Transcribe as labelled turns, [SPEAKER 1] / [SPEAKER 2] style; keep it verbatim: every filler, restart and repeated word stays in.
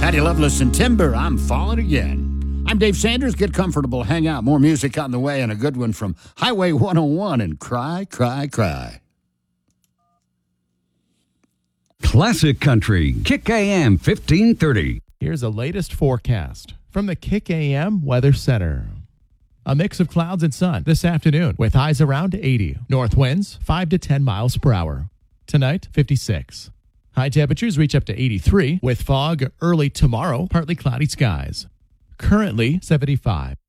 [SPEAKER 1] Patty Loveless and Timber, I'm Falling Again. I'm Dave Sanders. Get comfortable, hang out. More music on the way, and a good one from Highway one oh one and Cry, Cry, Cry.
[SPEAKER 2] Classic Country, Kick A M fifteen thirty.
[SPEAKER 3] Here's the latest forecast from the Kick A M Weather Center. A mix of clouds and sun this afternoon with highs around eighty. North winds five to ten miles per hour. Tonight, fifty-six. High temperatures reach up to eighty-three with fog early tomorrow, partly cloudy skies. Currently, seventy-five.